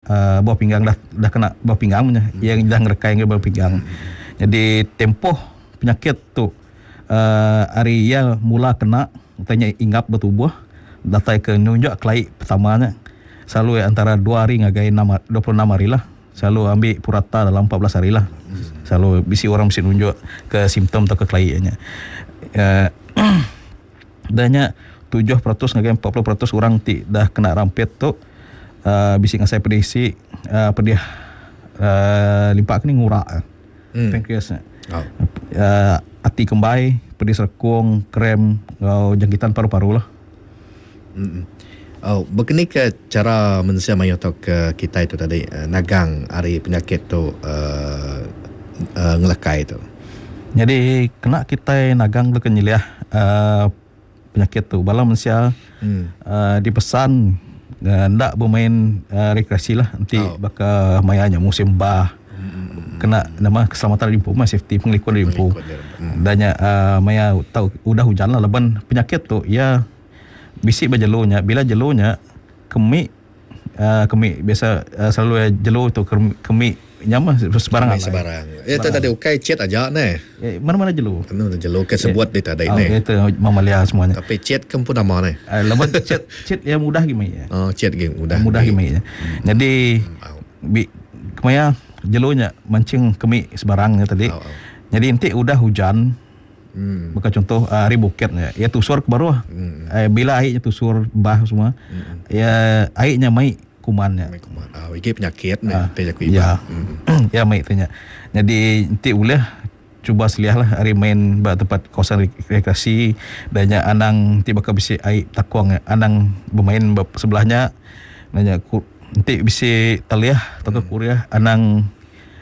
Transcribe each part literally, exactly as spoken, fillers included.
uh, bawah pinggang dah dah kena bawah pinggang punya, hmm. yang dah ngerekai ke bawah pinggang. Hmm. Jadi tempoh penyakit tu uh, hari ia mula kena tanya ingap bertubuh datai ke nunjuk kelai pertamanya selalu antara dua hari ngagai dua puluh enam hari lah, selalu ambil purata dalam empat belas hari lah, selalu bisi orang mesti nunjuk ke simptom atau ke kelainya. Uh, Danya tujuh peratus ngagai empat puluh peratus orang ti dah kena rampet tu uh, bisi ngasai pedisi uh, pedih uh, limpak ni ngurak hmm. pankreasnya. Oh. Uh, hati kembai, pedih serkung, krem, uh, jangkitan paru-paru lah. Hmm. Oh, begini ke cara manusia mayu atau ke kita itu tadi uh, nagang hari penyakit tu uh, uh, ngelekai tu. Jadi kena kita nagang tu kenyiliah uh, penyakit tu. Bala manusia hmm. uh, dipesan uh, ndak bermain uh, rekreasi lah. Nanti oh. bakal mayanya musim bah. Hmm. Kena nama keselamatan limpu, mah safety penglikuan limpu. Hmm. Danya uh, maya tahu udah hujan lah leban penyakit tu ya bisik berjelunya, bila jelunya kemik uh, kemik biasa uh, selalu jelu tu kemik nyamah sebarang sebarang. Ya tadi ukai cet aja ne. Ya, mana-mana jelu. Mana jelu ke sebuat di tadi ne. Oh, itu mamalia semuanya. Tapi cet kan pun nama ne. Uh, leban cet cet yang mudah gimana ya. Oh, cet yang mudah. Mudah gimana ya. Hmm. Jadi bi kemaya jelunya mancing kemik sebarang tadi. Oh, oh. Jadi nanti udah hujan. Hmm. Bukan contoh uh, hari bukitnya ya tusur ke bawah. Hmm. Eh, bila airnya tusur bah semua. Hmm. Ya airnya mai kumannya. Mai kuman. Ah, iki penyakit ni uh, penyakit ya. Hmm. Ya mai tanya. Jadi nanti ulah cuba seliah lah hari main ba tempat kawasan rekreasi banyak anang tiba ke bisi air takuang anang bermain sebelahnya banyak nanti bisi taliah atau hmm. kuliah anang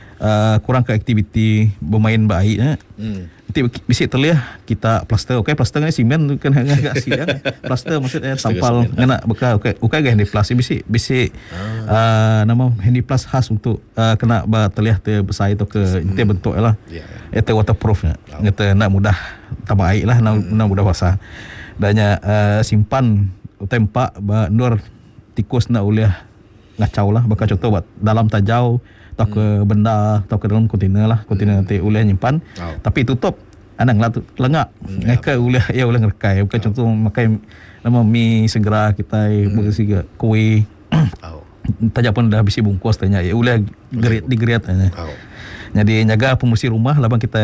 uh, kurang ke aktiviti bermain ba airnya. Hmm. Nanti bisi terlihat kita plaster, okey plaster ni simen kan agak siang. Plaster maksudnya tampal ngena beka okey okey gah handy plus bisi bisi ah. uh, nama handy plus khas untuk uh, kena ba terlihat te besar itu ke nanti hmm. bentuk lah. Ya. Yeah. Itu waterproofnya. Oh. Ngata nak mudah tambah air lah, nak, hmm. nak mudah basah. Danya uh, simpan tempat ba nur tikus nak ulih ngacau lah bakal contoh buat dalam tajau atau ke hmm. benda atau ke dalam kontainer lah, kontainer hmm. nanti ulih nyimpan oh. tapi tutup anang lah tu lengak hmm. ngaka ulih ya ulih ngerekai bukan oh. contoh makai nama mi segera kita hmm. bersih kuih oh. tajak pun dah bisi bungkus tanya ya ulih gerit digeriat tanya oh. jadi jaga pembersih rumah labang kita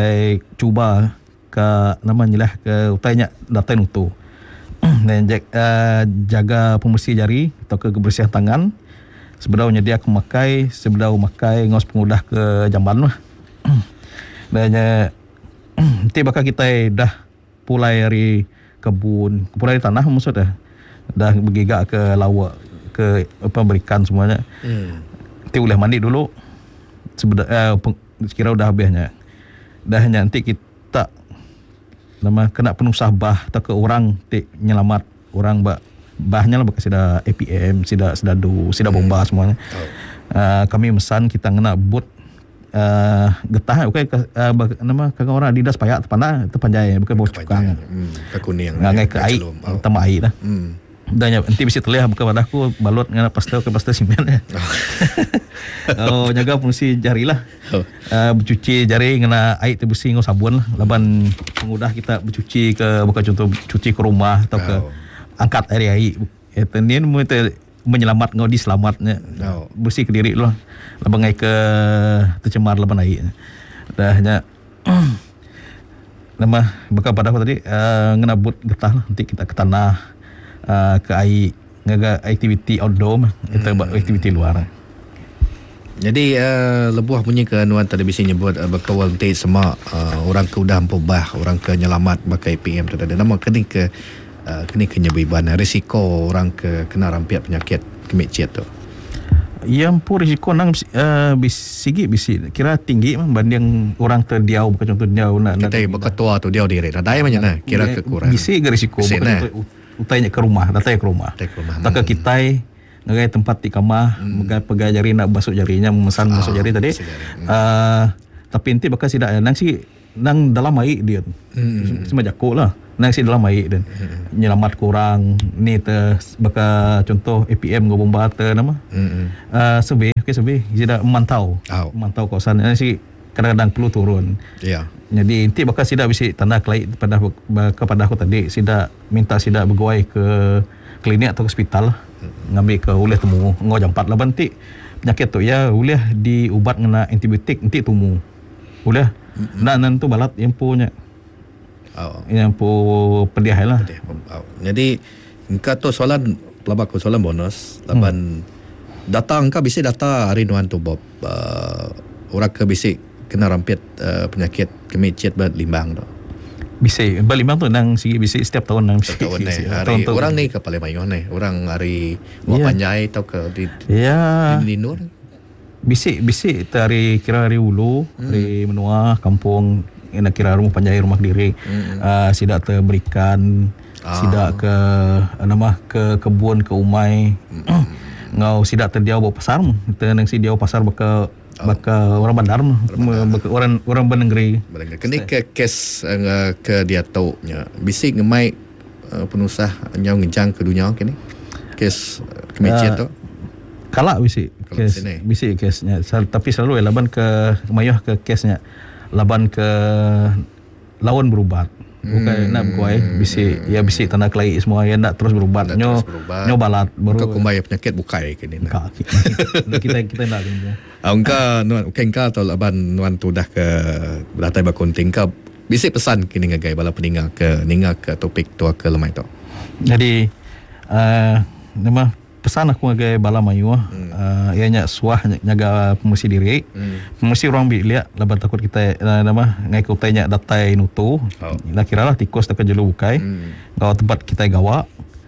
cuba ke nama nyelah ke utanya datain utuh dan jaga, uh, jaga pembersih jari atau ke kebersihan tangan sebenarnya dia aku makai sebenarnya makai ngos pengudah ke jamban lah. Dan nanti bakal kita dah pulai dari kebun, pulai dari tanah maksudnya. Dah bergigak ke lawak, ke apa berikan semuanya. Hmm. Nanti boleh mandi dulu. Sebenarnya eh, kira udah habisnya. Dah nanti kita nama kena penusah bah atau ke orang ti nyelamat orang ba bahnya lah bekas sida A P M, sida sedadu, sida bomba hmm. semuanya. Oh. Uh, kami mesan kita ngena boot uh, getah okey uh, nama kakak orang Adidas payak tepana tepanjai bukan bau cukang. Hmm, ke kuning. Ngai ke air, oh. tambah air lah. Hmm. Dan nanti bisa terlihat bukan padaku balut ngena pastel ke pastel simen ya. Oh, jaga fungsi jari lah. Oh. Uh, bercuci jari ngena air tu bersih ngau sabun lah. Laban pengudah kita bercuci ke bukan contoh cuci ke rumah atau ke oh. angkat air air. Itu ni menyelamat ngau diselamatnya. Oh. Bersih ke diri lu. Laban ngai ke tercemar laban air. Dahnya nama bukan padaku tadi uh, ngena but getah lah nanti kita ke tanah. Uh, ke air ngaga aktiviti outdoor kita hmm. buat aktiviti luar. Jadi uh, lebuh punya ke anuan tadi bisa nyebut uh, berkawal nanti semua uh, orang ke udah empobah orang ke nyelamat pakai P M tu tadi nama kini ke uh, kini ke nyebiban risiko orang ke kena rampiak penyakit kemicet tu. Yang pun risiko nang uh, bisigi bisi kira tinggi banding orang terdiau bukan contoh diau nak kita berketua tu diau diri radai macam mana kira kekurangan. Bisi ke risiko utainya ke rumah, datanya ke rumah. Tak ke kita ngagai tempat di kamar, hmm. pegai jari nak basuh jarinya, memesan oh, basuh jari tadi. Jari. Hmm. Uh, tapi nanti bakal sidak nang si nang dalam air dia. Hmm. Semua jakuk lah. Nang si dalam air dan hmm. nyelamat kurang ni te bakal contoh A P M go bomba te nama. Hmm. Uh, sebe kes lebih sida memantau. Oh. Memantau kawasan ini sih kadang-kadang perlu turun. Ya. Jadi nanti bakal sida bisa tanda kelai pada kepada aku tadi sida minta sida bergawai ke klinik atau ke hospital hmm. ngambil ke uleh temu ngau jam empat lah nanti penyakit tu ya uleh diubat ngena antibiotik nanti temu. Uleh hmm. nak nantu balat yang punya. Oh. Yang pu pediah lah. Oh. Jadi engkau tu soalan pelabak soalan bonus laban hmm. data engkau bisa data hari nuan tu Bob uh, orang ke bisik kena rampit uh, penyakit kemicit berlimbang tu. Bisik berlimbang tu nang sigi bisik setiap tahun nang bisik. Tahun ni hari tahun orang ni ke Palembang ni orang hari buat yeah. panjai atau ke di ya di, di Nur bisik bisik hari kira hari Ulu hmm. hari Menua kampung nak kira rumah panjai rumah Kediri hmm. uh, sidak terberikan ah. sidak ke nama ke kebun ke umai hmm. ngau sidak terdiau bawa pasar kita nang si diau pasar baka oh. baka orang bandar baka orang orang benegeri kini ke kes uh, ke dia tau nya bisik ngemai uh, penusah nyau ngejang ke dunia kini kes uh, kemicit uh, tu kalak bisik kes bisik kesnya tapi selalu laban ke mayah ke kesnya laban ke lawan berubat bukan hmm. nak berkuai bisik ya bisik tanda kelai semua yang nak terus berubat nyo nyo balat baru kau kumbai penyakit bukai kini nak kita kita nak gitu angka nuan kengka atau laban nuan tu dah ke beratai bakunting ka bisik pesan kini ngagai bala peninga ke ninga ke topik tu ke lemai tu jadi uh, nama pesan aku ngagai bala mayu hmm. uh, ianya suah nyaga pemusi diri hmm. pemusi orang bi lihat laban takut kita uh, nama ngai ku tanya datai nutu oh. Dah kiralah tikus tak jelu bukai hmm. Gawa tempat kita gawa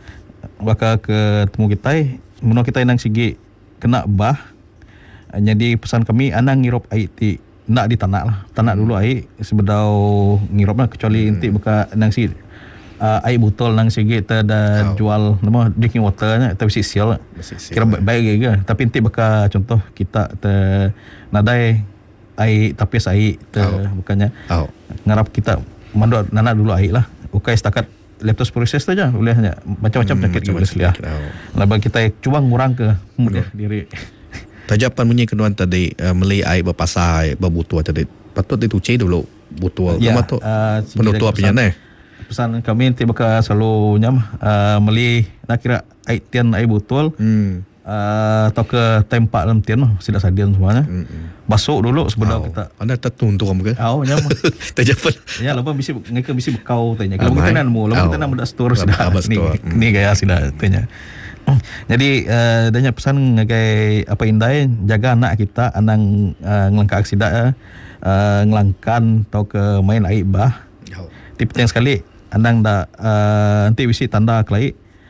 baka ke temu kita menua kita nang sigi kena bah uh, jadi pesan kami anang ngirop air ti nak di tanah lah tanah hmm. dulu air sebedau ngirop lah kecuali hmm. nanti baka nang si Uh, air botol nang sigi kita dah oh. jual nama drinking water nya tapi sial kira baik ke tapi nanti baka contoh kita te nadai air tapis air te oh. bukannya oh. ngarap kita mandu nana dulu air lah ukai setakat leptospirosis tu aja bolehnya macam-macam penyakit hmm, boleh selia labang kita cuba ngurang ke mudah oh. diri tajapan bunyi kenuan tadi uh, meli air berpasai berbutuh tadi patut dituci dulu butuh ya, tu uh, penutup apanya ni pesan kami nanti bakal selalu nyam uh, meli nak kira air tian air botol hmm. uh, atau ke tempat dalam tian sudah sadian semuanya hmm. basuh dulu sebelum oh. kita anda tertuntuk ke oh nyam tajapan ya lepas bisi ngeke bisi bekau tanya kalau kita nan mu lepas kita nan mudah store sudah ni ni gaya sudah tanya jadi uh, danya pesan ngagai apa indai jaga anak kita anang uh, ngelangka aksida uh, ngelangkan atau ke main air bah oh. Tip yang sekali andang dah uh, nanti bisi tanda kelai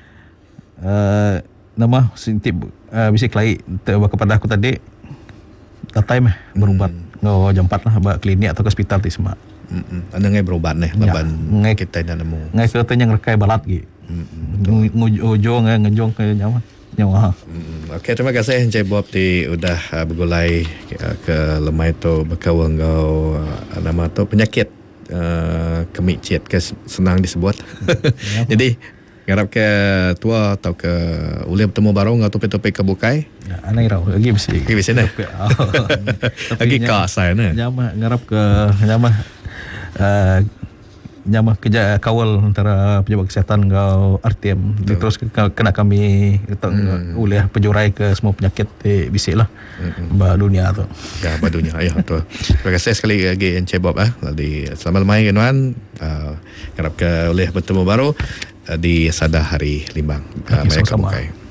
uh, nama sinti uh, bisi kelai kepada aku tadi dah time eh berubat hmm. ngau jam empat lah ba klinik atau ke hospital ti semua hmm. Anda ngai berubat ni laban ya, kita dah nemu ngai ke tanya ngerekai balat gi hmm. ngujung ngejong ke nyawa nyawa hmm. Okey terima kasih Encik Bob di udah uh, bergulai uh, ke lemai tu berkawal ngau uh, nama tu penyakit Uh, kemicit ke senang disebut ya, jadi ngarap ke tua atau ke ulih bertemu barong atau topik-topik kebukai ya, anai rau lagi bisi lagi bisi ni lagi kasai ni nyama ngarap ke nyama uh, nyama kerja kawal antara pejabat kesihatan ngau R T M terus kena kami hmm. ulih penjurai ke semua penyakit di bisi lah hmm. ba dunia tu ya ba dunia ya tu terima kasih sekali lagi Encik Bob ah di selamat lemai kenuan uh, ngarap ke ulih bertemu baru uh, di Sada Hari Limbang uh, okay, sama-sama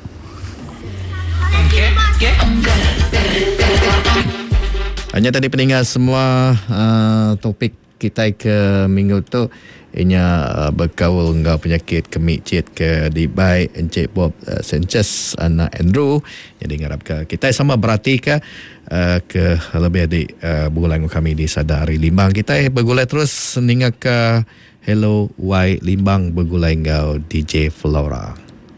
hanya tadi peninggal semua uh, topik kita ke minggu tu inya uh, berkawal ngau penyakit kemicit ke di bai Encik Bob uh, Sanchez anak Andrew jadi ngarap ke kita sama berarti ke uh, ke lebih di uh, bergulai kami di Sada Hari Limbang kita bergulai terus hingga ke Hello Y Limbang bergulai ngau D J Flora.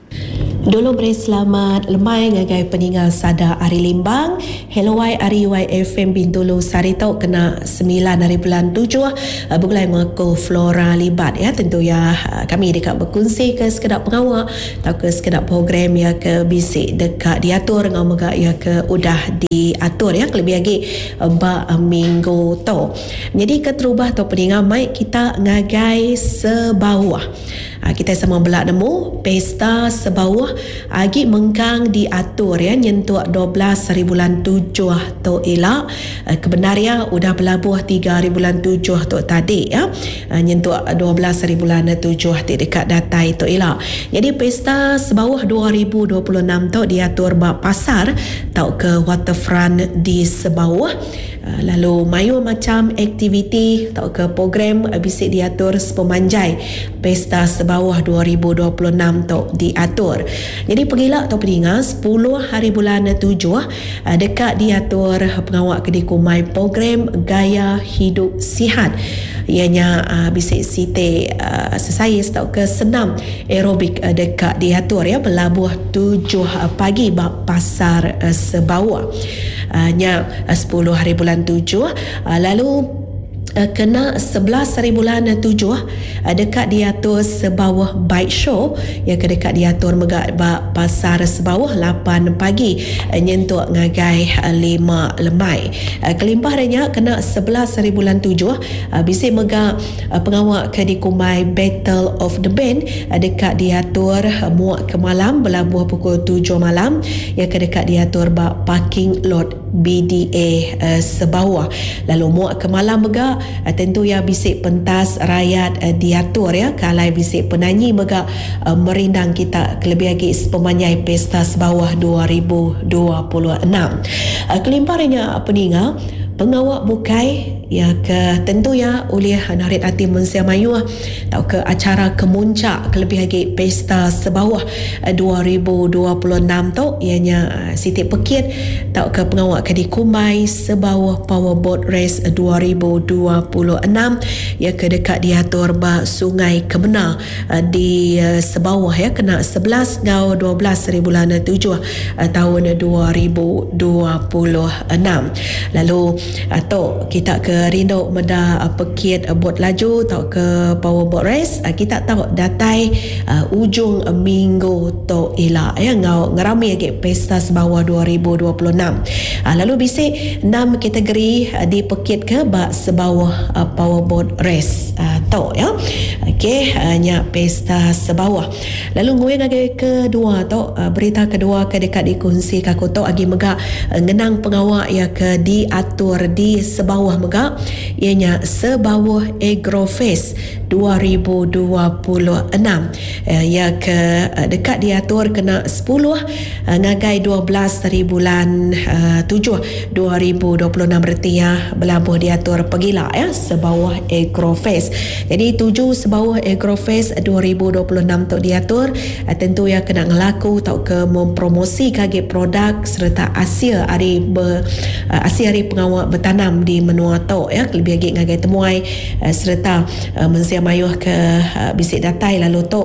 Dulu beri selamat lemai ngagai peninggal sada Ari Limbang. Hello Y Ari Y F M Bintulu Sarito kena sembilan dari bulan tujuh. Bukulai mengaku Flora Libat ya. Tentu ya kami dekat berkongsi ke sekedar pengawal atau ke sekedar program ya ke bisik dekat diatur ngau megak ya ke udah diatur ya lebih lagi ba minggu tu. Jadi keterubah atau peninggal mai kita ngagai sebawah. Kita sama belak nemu pesta sebawah agi mengkang diatur ya nyentuh dua belas hari bulan tujuh tu elak kebenaria udah berlabuh tiga hari bulan tujuh tu tadi ya nyentuh dua belas hari bulan tujuh di dekat data itu elak. Jadi pesta sebawah dua ribu dua puluh enam tu diatur bak pasar tau ke waterfront di sebawah. Lalu mayu macam aktiviti atau ke program bisik diatur sepemanjai pesta sebawah dua ribu dua puluh enam tu diatur. Jadi pengilak atau peningat sepuluh hari bulan tujuh dekat diatur pengawal kedai kumai program gaya hidup sihat. Ianya uh, bisik site uh, exercise atau ke senam aerobik uh, dekat diatur ya berlabuh tujuh uh, pagi bak pasar uh, sebawah. Uh, nya uh, sepuluh hari bulan tujuh uh, lalu uh, kena sebelas hari bulan tujuh uh, dekat diatur sebawah bike show yang ke dekat diatur megak bak pasar sebawah lapan pagi uh, nyentuk ngagai uh, lima lemai. Uh, kelimpah renya kena sebelas hari bulan tujuh uh, bisik megak uh, pengawal ke dikumai Battle of the Band uh, dekat diatur uh, muak ke malam berlabuh pukul tujuh malam yang ke dekat diatur bak parking lot B D A uh, sebawah. Lalu muak ke malam megak uh, tentu ya bisik pentas rakyat uh, diatur ya kalai bisik penyanyi megak uh, merindang kita kelebih lagi pemanyai pesta sebawah dua ribu dua puluh enam. Uh, kelimparnya peninggal pengawal bukai ya ke tentu ya oleh Narid Ati Mensia Mayu atau ke acara kemuncak kelebih lagi pesta sebawah dua ribu dua puluh enam tu ianya Siti Pekit atau ke pengawal ke dikumai sebawah powerboat race dua ribu dua puluh enam ya ke dekat diatur ba Sungai Kemenar di sebawah ya kena sebelas ngau dua belas hari bulan tujuh tahun dua ribu dua puluh enam. Lalu atau kita ke rindu meda uh, pekit uh, bot laju atau ke powerboat race uh, kita tahu datai uh, ujung uh, minggu tu ila ya ngau ngerami lagi pesta sebawah dua ribu dua puluh enam. uh, lalu bisik enam kategori uh, di pekit ke bak sebawah uh, powerboat race uh, tu ya. Okey hanya uh, pesta sebawah. Lalu nguing lagi kedua tu uh, berita kedua ke dekat dikongsi kaku tu agi megak uh, ngenang pengawal ya ke diatur di sebawah megak ianya sebawah Agrofest dua ribu dua puluh enam eh, ya ke uh, dekat diatur kena sepuluh uh, ngagai dua belas dari bulan uh, tujuh dua ribu dua puluh enam berarti ya berlabuh diatur pegila ya sebawah Agrofest. Jadi tujuh sebawah Agrofest dua ribu dua puluh enam tu diatur uh, tentu ya kena ngelaku atau ke mempromosi kage produk serta Asia hari ber, uh, Asia hari pengawal bertanam di menua tu ya lebih lagi ngagai temuai uh, serta uh, mensia mayuh ke uh, bisik datai lalu tu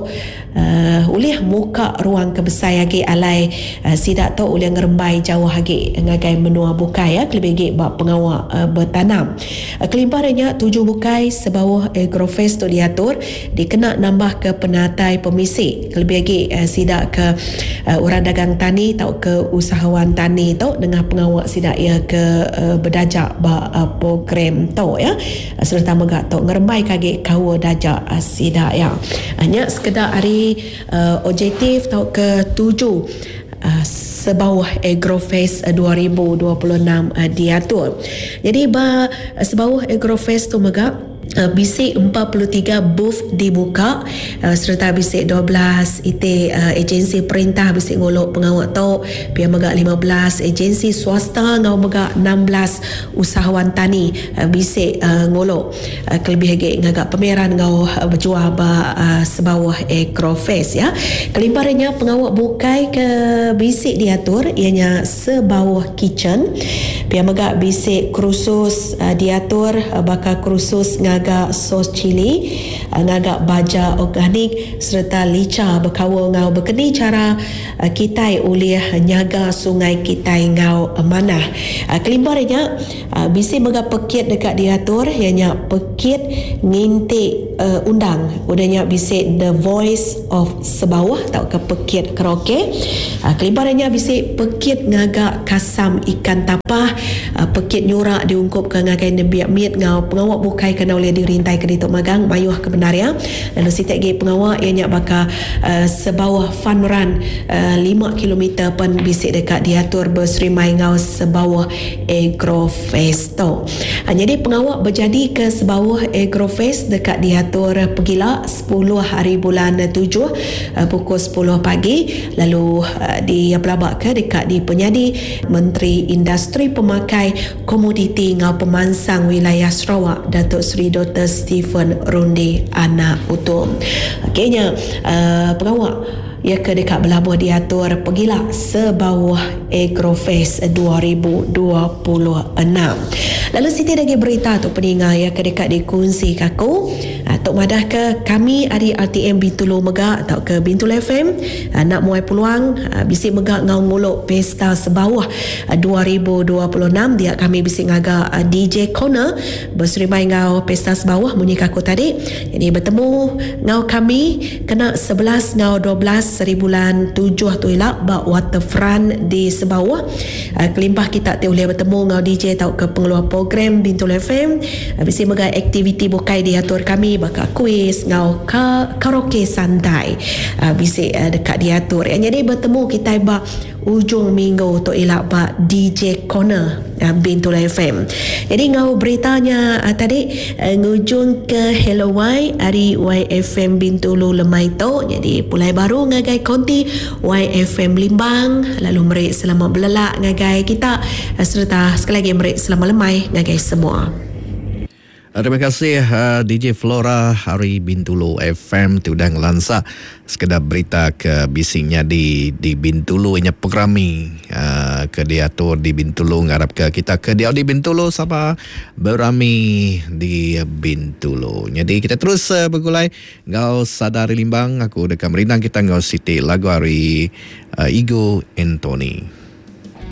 uh, ulih muka ruang kebesar lagi alai uh, sidak tu ulih ngerembai jauh lagi ngagai menua bukai ya lebih lagi bak pengawal uh, bertanam. uh, kelimparnya tujuh bukai sebawah Agrofest tu diatur dikena nambah ke penatai pemisi lebih lagi uh, sidak ke uh, orang dagang tani atau ke usahawan tani tu dengan pengawal sidak ya ke uh, berdajak ba uh, program tu ya uh, serta megak tu ngerembai kage kawa dajak uh, sidak ya hanya sekedar hari uh, objektif tau ke tujuh uh, sebawah Agrofest uh, dua ribu dua puluh enam uh, diatur. Jadi ba uh, sebawah Agrofest tu megak Uh, bisik empat puluh tiga booth dibuka uh, serta bisik dua belas ite uh, agensi perintah bisik ngolok pengawal tu pihak megak lima belas agensi swasta ngau megak enam belas usahawan tani uh, bisik uh, ngolok uh, kelebih lagi ngagak pameran ngau uh, berjual ba uh, sebawah Agrofest ya. Kelimparnya pengawal bukai ke bisik diatur ianya sebawah kitchen Pihak megak bisik krusus uh, diatur uh, bakal krusus ngagak sos cili, uh, ngagak baja organik serta lica berkawa ngau berkeni cara uh, kitai oleh nyaga sungai kitai ngau uh, manah. Uh, kelimbarnya uh, bisik megak pekit dekat diatur ianya pekit ngintik uh, undang udahnya bisik The Voice of Sebawah atau ke pekit karaoke. Uh, kelimbarnya bisik pekit ngagak kasam ikan tapah, uh, pekit nyurak diungkup ke ngagai nebiak mit ngau pengawak bukai kena oleh dirintai ke ditok magang mayuh kebenaria. Lalu sitek gi pengawak ianya bakal uh, Sebawah fun run uh, lima kilometer pen bisik dekat diatur berserimai ngau Sebawah Agrofest tu. Uh, jadi pengawak berjadi ke Sebawah Agrofest dekat diatur pergila sepuluh hari bulan tujuh uh, pukul sepuluh pagi. Lalu uh, di pelabak ke dekat di penyadi Menteri Industri Pemakai Komoditi ngau Pemansang Wilayah Sarawak Datuk Seri Doktor Stephen Rundi Anak Utum. Okeynya uh, pengawak ia ke dekat belabuh diatur pergilah Sebawah Agrofest dua ribu dua puluh enam. Lalu Siti lagi berita tu peningat ia ke dekat dikongsi kaku. Tok madah ke kami hari R T M Bintulu Megak atau ke Bintulu F M nak muai peluang bisik Megak ngau nguluk Pesta Sebawah dua ribu dua puluh enam. Dia kami bisik ngagak D J Corner berserimai ngau Pesta Sebawah munyi kaku tadi. Jadi bertemu ngau kami kena sebelas ngau dua belas seri bulan tujuh tu ilak bak waterfront di Sebawah. Kelimpah kita boleh bertemu ngau D J tau ke pengeluar program Bintulu F M. Bisik Megak aktiviti bukai diatur kami bakal kuis ngau ka, karaoke santai uh, bisik uh, dekat diatur. Jadi bertemu kita ba ujung minggu tu ilak ba D J Corner uh, Bintulu F M. Jadi ngau beritanya uh, tadi uh, ngujung ke Hello Y hari Y F M Bintulu lemai tu. Jadi pulai baru ngagai konti Y F M Limbang. Lalu merik selamat belelak ngagai kita uh, serta sekali lagi merik selamat lemai ngagai semua. Terima kasih uh, D J Flora hari Bintulu F M tu dah ngelansa sekedar berita ke bisingnya di di Bintulu inya programi uh, ke diatur di Bintulu ngarap ke kita ke dia di Bintulu sama berami di Bintulu. Jadi kita terus uh, bergulai ngau sadari limbang aku dekat merinang kita ngau Siti lagu hari uh, Ego Anthony.